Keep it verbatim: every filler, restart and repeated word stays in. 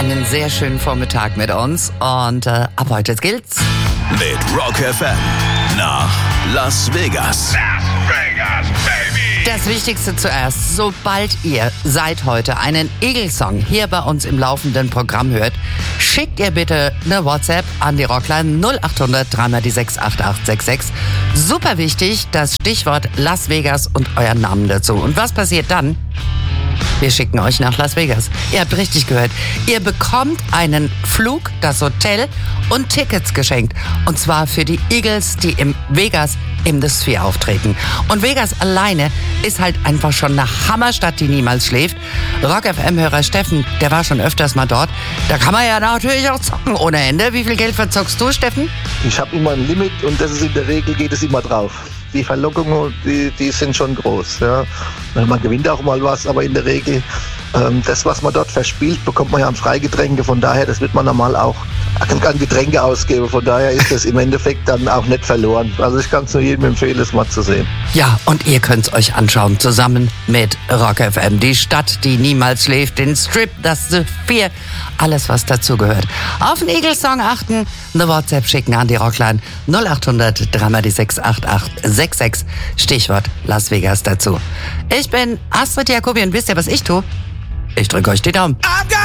einen sehr schönen Vormittag mit uns und äh, ab heute gilt's. Mit Rock F M nach Las Vegas. Las Vegas, baby! Das Wichtigste zuerst, sobald ihr seit heute einen Eagles-Song hier bei uns im laufenden Programm hört, schickt ihr bitte eine WhatsApp an die Rockline null acht hundert drei mal die sechs acht acht sechs sechs. Super wichtig, das Stichwort Las Vegas und euren Namen dazu. Und was passiert dann? Wir schicken euch nach Las Vegas. Ihr habt richtig gehört. Ihr bekommt einen Flug, das Hotel und Tickets geschenkt. Und zwar für die Eagles, die im Vegas im The Sphere auftreten. Und Vegas alleine ist halt einfach schon eine Hammerstadt, die niemals schläft. Rock F M-Hörer Steffen, der war schon öfters mal dort. Da kann man ja natürlich auch zocken ohne Ende. Wie viel Geld verzockst du, Steffen? Ich habe immer ein Limit und das ist in der Regel, geht es immer drauf. Die Verlockungen, die, die sind schon groß. Ja. Man gewinnt auch mal was, aber in der Regel, ähm, das, was man dort verspielt, bekommt man ja an Freigetränke. Von daher, das wird man normal auch an Getränke ausgeben. Von daher ist das im Endeffekt dann auch nicht verloren. Also ich kann es nur jedem empfehlen, es mal zu sehen. Ja, und ihr könnt es euch anschauen, zusammen mit Rock F M. Die Stadt, die niemals schläft, den Strip, das The Sphere, alles, was dazugehört. Auf den Eagles-Song achten, eine WhatsApp schicken an die Rockline null acht hundert drei mal die sechs acht acht sechs sechs, Stichwort Las Vegas dazu. Ich bin Astrid Jacobi und wisst ihr, was ich tue? Ich drücke euch die Daumen.